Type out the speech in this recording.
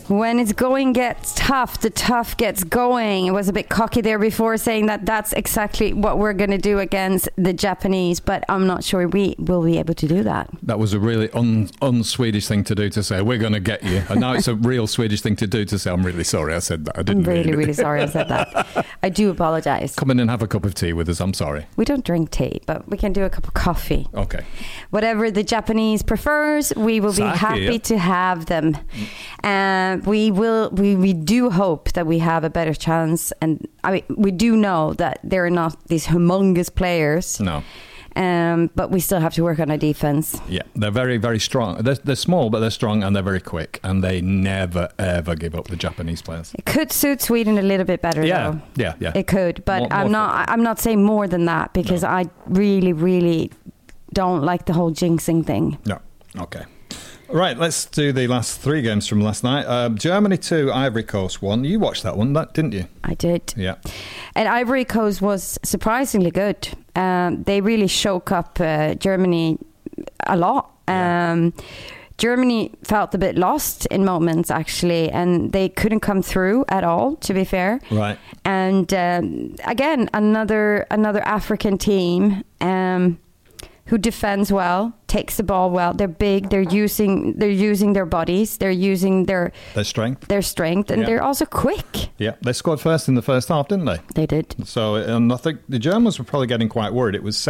When it's going gets tough, the tough gets going. It was a bit cocky there before saying that that's exactly what we're going to do against the Japanese, but I'm not sure we will be able to do that. That was a really un-Swedish thing to do, to say, we're going to get you. And now it's a real Swedish thing to do, to say, I'm really sorry I said that. I didn't I'm really mean it. sorry I said that. I do apologise. Come in and have a cup of tea with us. I'm sorry. We don't drink tea, but we can do a cup of coffee. Okay. Whatever the Japanese prefers, we will be happy to have them. We do hope that we have a better chance, and I mean, we do know that they're not these humongous players. No. But we still have to work on our defense. Yeah, they're very, very strong. They're small, but they're strong, and they're very quick, and they never, ever give up, the Japanese players. It could suit Sweden a little bit better, though. Yeah. It could, but More I'm not saying more than that, because I really, really don't like the whole jinxing thing. No. Okay. Right, let's do the last three games from last night. Germany 2, Ivory Coast 1. You watched that one, didn't you? I did. Yeah. And Ivory Coast was surprisingly good. They really shook up Germany a lot. Yeah. Germany felt a bit lost in moments, actually, and they couldn't come through at all, to be fair. Right. And again, another African team who defends well, takes the ball well. They're big. They're using their bodies. They're using their strength. And they're also quick. Yeah, they scored first in the first half, didn't they? They did. So, and I think the Germans were probably getting quite worried. It was